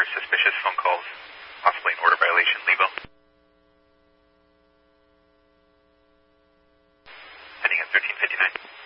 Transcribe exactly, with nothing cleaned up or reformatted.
suspicious phone calls, possibly an order violation, Levo. Heading at thirteen fifty-nine.